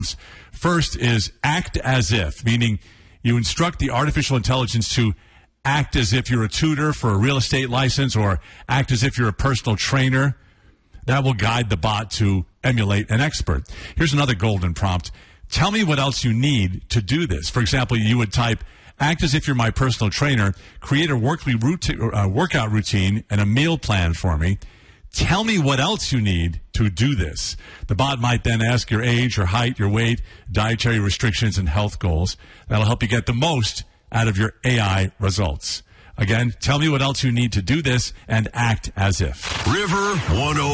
First is act as if, meaning you instruct the artificial intelligence to act as if you're a tutor for a real estate license or act as if you're a personal trainer. That will guide the bot to emulate an expert. Here's another golden prompt. Tell me what else you need to do this. For example, you would type, act as if you're my personal trainer, create a workout routine and a meal plan for me. Tell me what else you need to do this. The bot might then ask your age, your height, your weight, dietary restrictions, and health goals. That'll help you get the most out of your AI results. Again, tell me what else you need to do this and act as if. River 101.